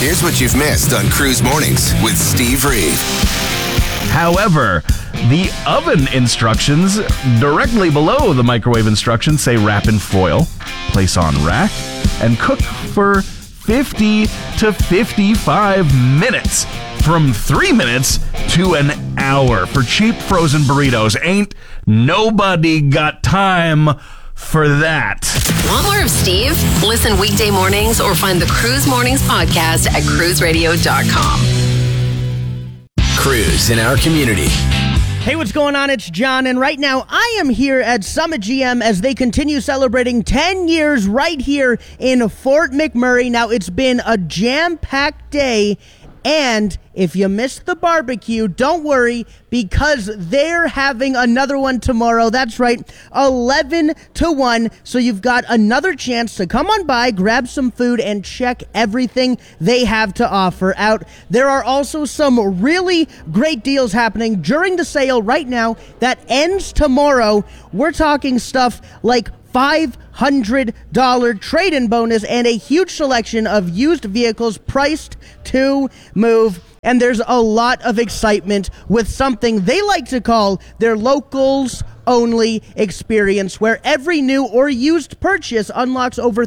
Here's what you've missed on Cruise Mornings with Steve Reeve. However, the oven instructions directly below the microwave instructions say wrap in foil, place on rack, and cook for 50 to 55 minutes. From 3 minutes to an hour for cheap frozen burritos. Ain't nobody got time for that. Want more of Steve? Listen weekday mornings or find the Cruise Mornings podcast at cruiseradio.com. Cruise in our community. Hey, what's going on? It's John, and right now I am here at Summit GM as they continue celebrating 10 years right here in Fort McMurray. Now, it's been a jam-packed day, and if you missed the barbecue, don't worry, because they're having another one tomorrow. That's right, 11-1. So you've got another chance to come on by, grab some food, and check everything they have to offer out. There are also some really great deals happening during the sale right now that ends tomorrow. We're talking stuff like $500 trade-in bonus and a huge selection of used vehicles priced to move. And there's a lot of excitement with something they like to call their locals only experience, where every new or used purchase unlocks over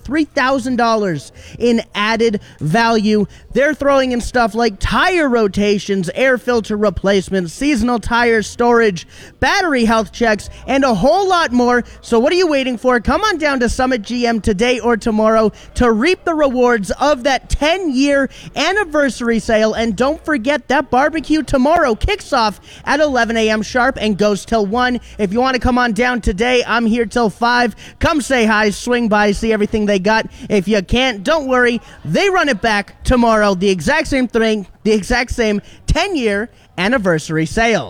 $3,000 in added value. They're throwing in stuff like tire rotations, air filter replacements, seasonal tire storage, battery health checks, and a whole lot more. So what are you waiting for? Come on down to Summit GM today or tomorrow to reap the rewards of that 10-year anniversary sale. And don't forget that barbecue tomorrow kicks off at 11 a.m. sharp and goes till 1. If you want to come on down today, I'm here till 5. Come say hi, swing by, see everything they got. If you can't, don't worry. They run it back tomorrow. The exact same thing, the exact same 10-year anniversary sale.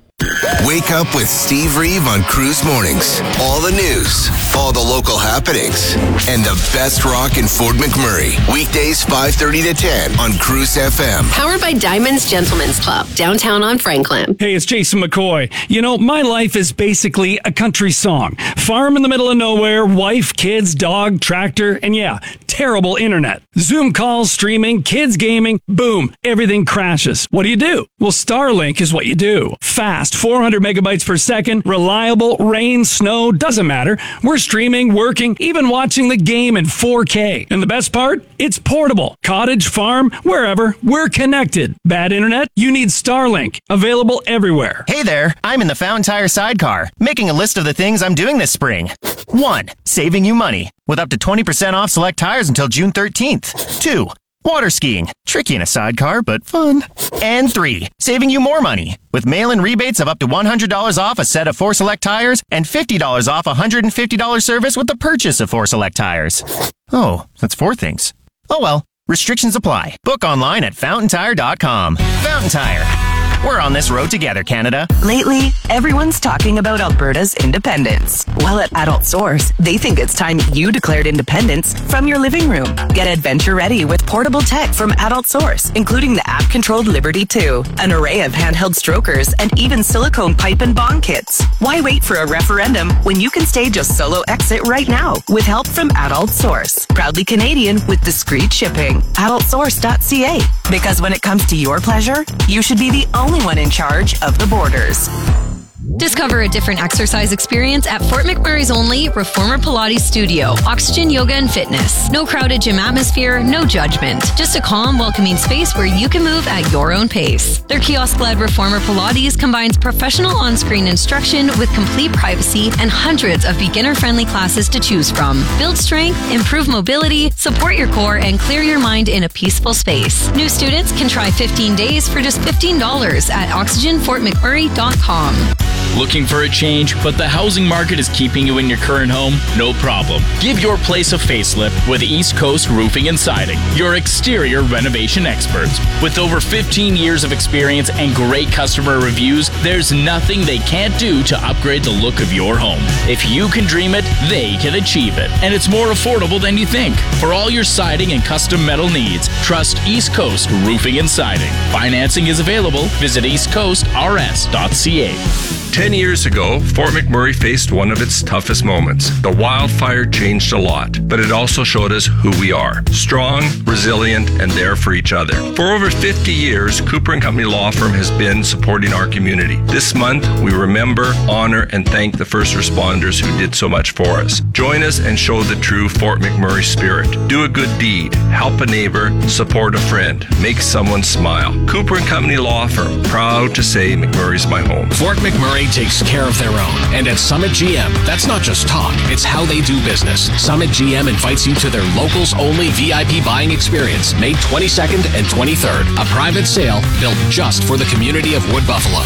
Wake up with Steve Reeve on Cruise Mornings. All the news, all the local happenings, and the best rock in Fort McMurray. Weekdays 5:30 to 10 on Cruise FM. Powered by Diamonds Gentlemen's Club, downtown on Franklin. Hey, it's Jason McCoy. You know, my life is basically a country song. Farm in the middle of nowhere, wife, kids, dog, tractor, and yeah, terrible internet. Zoom calls, streaming, kids gaming, boom, everything crashes. What do? Well, Starlink is what you do. Fast, 400 megabytes per second, reliable, rain, snow, doesn't matter. We're streaming, working, even watching the game in 4K. And the best part? It's portable. Cottage, farm, wherever, we're connected. Bad internet? You need Starlink. Available everywhere. Hey there, I'm in the Fountain Tire sidecar, making a list of the things I'm doing this spring. 1. Saving you money, with up to 20% off select tires until June 13th. 2. Water skiing, tricky in a sidecar, but fun. And 3, saving you more money, with mail-in rebates of up to $100 off a set of 4 select tires and $50 off a $150 service with the purchase of 4 select tires. Oh, that's 4 things. Oh well, restrictions apply. Book online at fountaintire.com. Fountain Tire. We're on this road together, Canada. Lately, everyone's talking about Alberta's independence. Well, at Adult Source, they think it's time you declared independence from your living room. Get adventure ready with portable tech from Adult Source, including the app-controlled Liberty 2, an array of handheld strokers, and even silicone pipe and bong kits. Why wait for a referendum when you can stage a solo exit right now with help from Adult Source? Proudly Canadian with discreet shipping. AdultSource.ca. Because when it comes to your pleasure, you should be the only one in charge of the borders. Discover a different exercise experience at Fort McMurray's only Reformer Pilates Studio, Oxygen Yoga and Fitness. No crowded gym atmosphere, no judgment. Just a calm, welcoming space where you can move at your own pace. Their kiosk-led Reformer Pilates combines professional on-screen instruction with complete privacy and hundreds of beginner-friendly classes to choose from. Build strength, improve mobility, support your core, and clear your mind in a peaceful space. New students can try 15 days for just $15 at oxygenfortmcmurray.com. Looking for a change, but the housing market is keeping you in your current home? No problem. Give your place a facelift with East Coast Roofing and Siding, your exterior renovation experts. With over 15 years of experience and great customer reviews, there's nothing they can't do to upgrade the look of your home. If you can dream it, they can achieve it. And it's more affordable than you think. For all your siding and custom metal needs, trust East Coast Roofing and Siding. Financing is available. Visit eastcoastrs.ca. 10 years ago, Fort McMurray faced one of its toughest moments. The wildfire changed a lot, but it also showed us who we are. Strong, resilient, and there for each other. For over 50 years, Cooper & Company Law Firm has been supporting our community. This month, we remember, honor, and thank the first responders who did so much for us. Join us and show the true Fort McMurray spirit. Do a good deed, help a neighbor, support a friend, make someone smile. Cooper & Company Law Firm, proud to say McMurray's my home. Fort McMurray takes care of their own. And at Summit GM, that's not just talk, it's how they do business. Summit GM invites you to their locals-only VIP buying experience, May 22nd and 23rd. A private sale built just for the community of Wood Buffalo.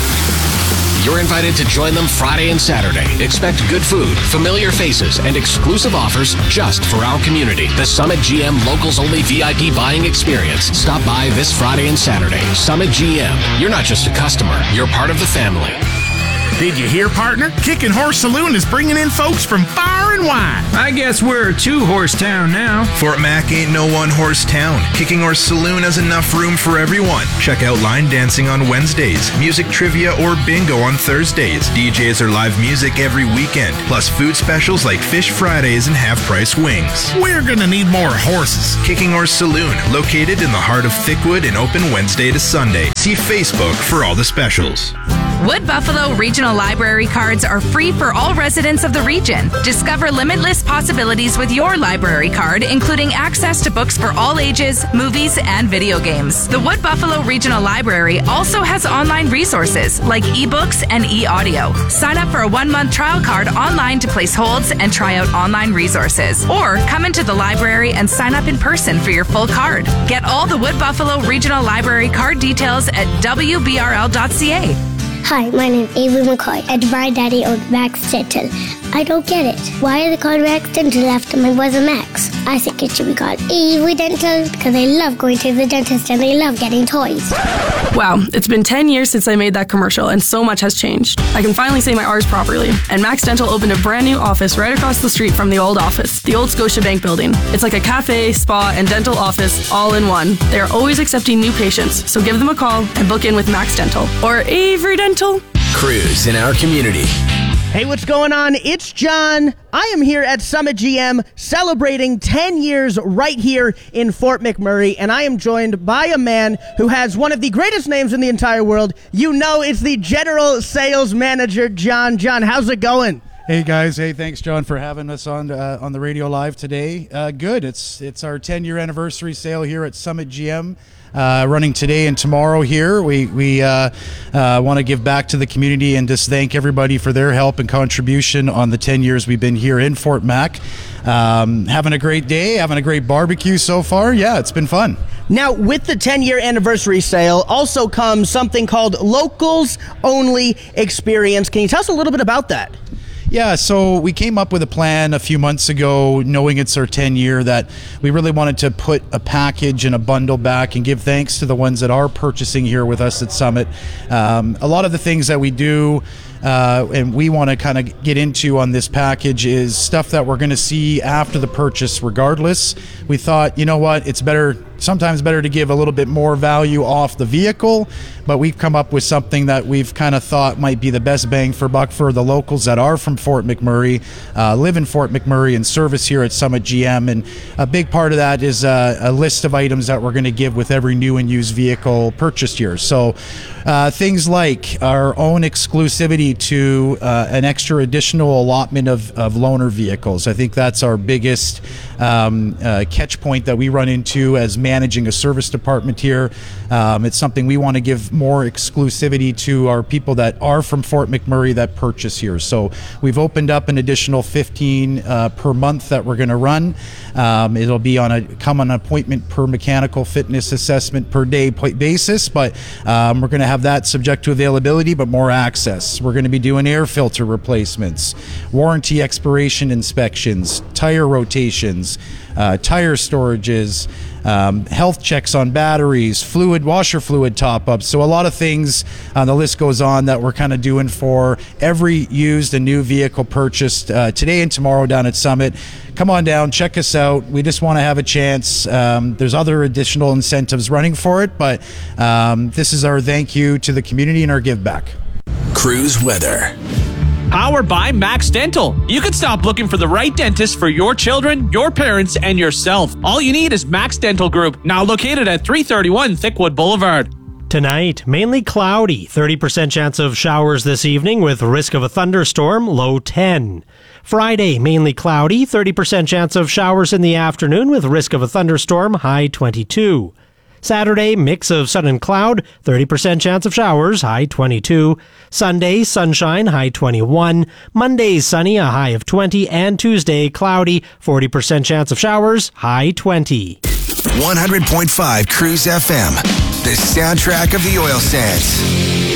You're invited to join them Friday and Saturday. Expect good food, familiar faces, and exclusive offers just for our community. The Summit GM Locals Only VIP Buying Experience. Stop by this Friday and Saturday. Summit GM. You're not just a customer, you're part of the family. Did you hear, partner? Kicking Horse Saloon is bringing in folks from far and wide. I guess we're a two-horse town now. Fort Mac ain't no one-horse town. Kicking Horse Saloon has enough room for everyone. Check out line dancing on Wednesdays, music trivia or bingo on Thursdays. DJs are live music every weekend, plus food specials like Fish Fridays and half-price wings. We're gonna need more horses. Kicking Horse Saloon, located in the heart of Thickwood and open Wednesday to Sunday. See Facebook for all the specials. Wood Buffalo Regional Library cards are free for all residents of the region. Discover limitless possibilities with your library card, including access to books for all ages, movies, and video games. The Wood Buffalo Regional Library also has online resources like ebooks and e-audio. Sign up for a 1-month trial card online to place holds and try out online resources. Or come into the library and sign up in person for your full card. Get all the Wood Buffalo Regional Library card details at wbrl.ca. Hi, my name is Avery McCoy, and my daddy owns Max Dental. I don't get it. Why are they called Max Dental after my brother Max? I think it should be called Avery Dental because I love going to the dentist and they love getting toys. Wow, it's been 10 years since I made that commercial and so much has changed. I can finally say my R's properly. And Max Dental opened a brand new office right across the street from the old office, the old Scotiabank building. It's like a cafe, spa, and dental office all in one. They are always accepting new patients, so give them a call and book in with Max Dental or Avery Dental. Cruise in our community. Hey, what's going on? It's John. I am here at Summit GM celebrating 10 years right here in Fort McMurray, and I am joined by a man who has one of the greatest names in the entire world. You know, it's the General Sales Manager, John. John, how's it going? Hey guys, hey, thanks John for having us on the radio live today. Good, it's our 10-year anniversary sale here at Summit GM. Running today and tomorrow here. We want to give back to the community and just thank everybody for their help and contribution on the 10 years we've been here in Fort Mac. Having a great day, having a great barbecue so far. Yeah, it's been fun. Now, with the 10-year anniversary sale also comes something called Locals Only Experience. Can you tell us a little bit about that? Yeah, so we came up with a plan a few months ago, knowing it's our 10-year, that we really wanted to put a package and a bundle back and give thanks to the ones that are purchasing here with us at Summit. A lot of the things that we do and we want to kind of get into on this package is stuff that we're going to see after the purchase regardless. We thought, you know what, it's sometimes better to give a little bit more value off the vehicle, but we've come up with something that we've kind of thought might be the best bang for buck for the locals that are from Fort McMurray, live in Fort McMurray and service here at Summit GM. And a big part of that is a list of items that we're going to give with every new and used vehicle purchased here. So things like our own exclusivity to an extra additional allotment of loaner vehicles. I think that's our biggest catch point that we run into as managing a service department here. It's something we want to give more exclusivity to our people that are from Fort McMurray that purchase here. So we've opened up an additional 15 per month that we're going to run. It'll be come on an appointment per mechanical fitness assessment per day basis, but we're going to have that subject to availability, but more access. We're going to be doing air filter replacements, warranty expiration inspections, tire rotations, tire storages, health checks on batteries, washer fluid top-ups. So a lot of things, the list goes on, that we're kind of doing for every used and new vehicle purchased today and tomorrow down at Summit. Come on down, check us out. We just want to have a chance. There's other additional incentives running for it, but this is our thank you to the community and our give back. Cruise weather. Powered by Max Dental. You can stop looking for the right dentist for your children, your parents, and yourself. All you need is Max Dental Group, now located at 331 Thickwood Boulevard. Tonight, mainly cloudy, 30% chance of showers this evening with risk of a thunderstorm, low 10. Friday, mainly cloudy, 30% chance of showers in the afternoon with risk of a thunderstorm, high 22. Saturday, mix of sun and cloud, 30% chance of showers, high 22. Sunday, sunshine, high 21. Monday, sunny, a high of 20. And Tuesday, cloudy, 40% chance of showers, high 20. 100.5 Cruise FM, the soundtrack of the oil sands.